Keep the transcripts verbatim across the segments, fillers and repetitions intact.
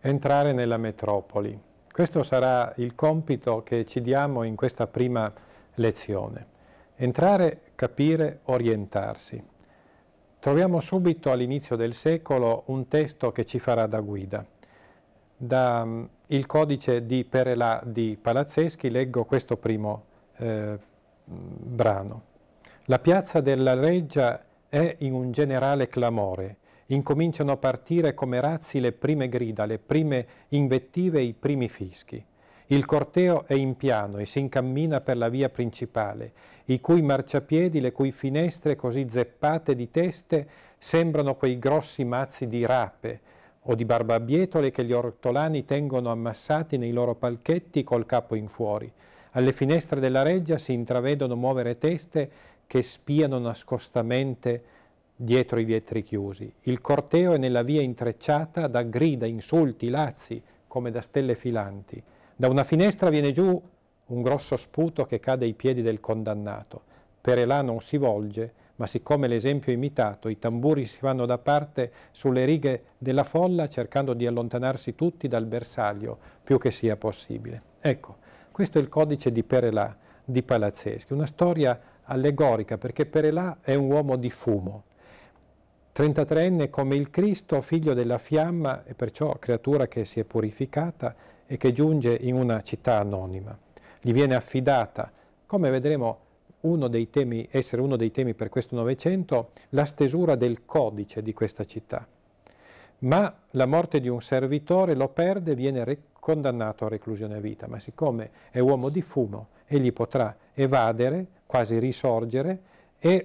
Entrare nella metropoli. Questo sarà il compito che ci diamo in questa prima lezione. Entrare, capire, orientarsi. Troviamo subito all'inizio del secolo un testo che ci farà da guida. Da um, il codice di Perelà di Palazzeschi leggo questo primo eh, brano. La piazza della Reggia è in un generale clamore. Incominciano a partire come razzi le prime grida, le prime invettive e i primi fischi. Il corteo è in piano e si incammina per la via principale, i cui marciapiedi, le cui finestre così zeppate di teste sembrano quei grossi mazzi di rape o di barbabietole che gli ortolani tengono ammassati nei loro palchetti col capo in fuori. Alle finestre della Reggia si intravedono muovere teste che spiano nascostamente dietro i vetri chiusi. Il corteo è nella via intrecciata da grida, insulti, lazzi, come da stelle filanti. Da una finestra viene giù un grosso sputo che cade ai piedi del condannato. Perelà non si volge, ma siccome l'esempio è imitato, i tamburi si fanno da parte sulle righe della folla cercando di allontanarsi tutti dal bersaglio più che sia possibile. Ecco, questo è il codice di Perelà di Palazzeschi, una storia allegorica perché Perelà è un uomo di fumo, trentatreenne come il Cristo, figlio della fiamma e perciò creatura che si è purificata e che giunge in una città anonima. Gli viene affidata, come vedremo uno dei temi, essere uno dei temi per questo Novecento, la stesura del codice di questa città. Ma la morte di un servitore lo perde e viene condannato a reclusione a vita, ma siccome è uomo di fumo, egli potrà evadere, quasi risorgere, e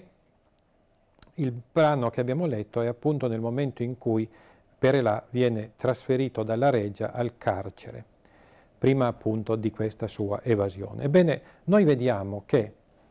il brano che abbiamo letto è appunto nel momento in cui Perelà viene trasferito dalla Reggia al carcere, prima appunto di questa sua evasione. Ebbene, noi vediamo che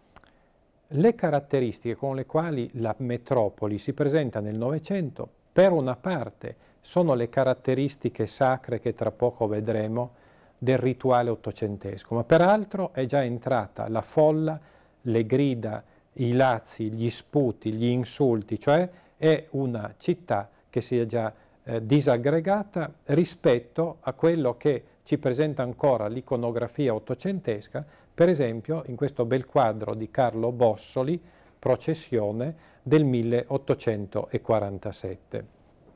le caratteristiche con le quali la metropoli si presenta nel Novecento, per una parte, sono le caratteristiche sacre che tra poco vedremo del rituale ottocentesco, ma peraltro è già entrata la folla, le grida, i lazzi, gli sputi, gli insulti, cioè è una città che si è già eh, disaggregata rispetto a quello che ci presenta ancora l'iconografia ottocentesca, per esempio in questo bel quadro di Carlo Bossoli, Processione del milleottocentoquarantasette.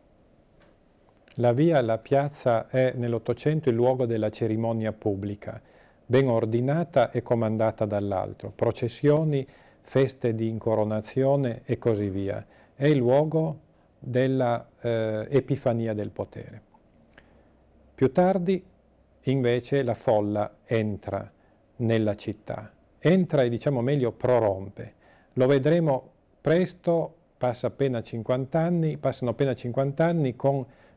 La via, la piazza è nell'Ottocento il luogo della cerimonia pubblica, ben ordinata e comandata dall'alto, processioni, feste di incoronazione e così via. È il luogo della eh, epifania del potere. Più tardi, invece, la folla entra nella città. Entra e, diciamo meglio, prorompe. Lo vedremo presto, passa appena cinquanta anni, passano appena cinquanta anni con